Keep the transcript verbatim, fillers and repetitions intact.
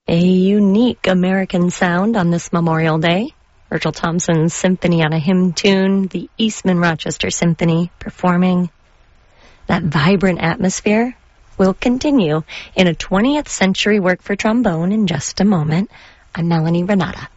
A unique American sound on this Memorial Day. Virgil Thompson's Symphony on a Hymn Tune, the Eastman Rochester Symphony performing. That vibrant atmosphere will continue in a twentieth century work for trombone in just a moment. I'm Melanie Renata.